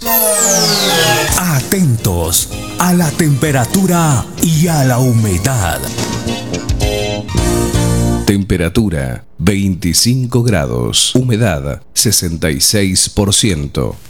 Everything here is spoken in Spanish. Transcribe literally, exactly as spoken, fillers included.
Atentos a la temperatura y a la humedad. Temperatura veinticinco grados, humedad sesenta y seis por ciento.